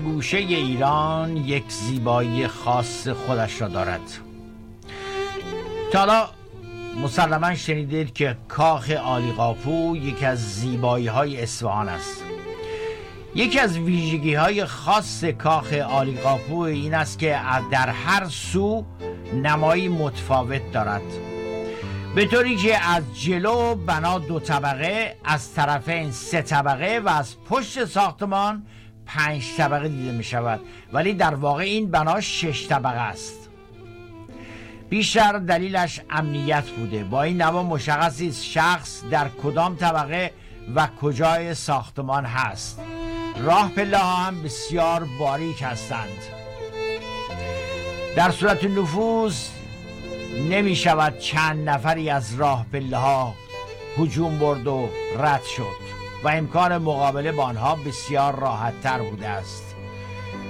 گوشه ایران یک زیبایی خاص خودش را دارد. تا حالا مسلما شنیدید که کاخ عالیقاپو یکی از زیبایی های اصفهان است. یکی از ویژگی های خاص کاخ عالیقاپو این است که در هر سو نمایی متفاوت دارد، به طوری که از جلو بنا 2 طبقه، از طرفین 3 طبقه و از پشت ساختمان 5 طبقه دیده می شود، ولی در واقع این بنا 6 طبقه است. بیشتر دلیلش امنیت بوده. با این نما مشخص است شخص در کدام طبقه و کجای ساختمان هست. راه پله ها هم بسیار باریک هستند. در صورت نفوذ نمی شود چند نفری از راه پله ها هجوم برد و رد شد و امکان مقابله با آنها بسیار راحت تر بوده است.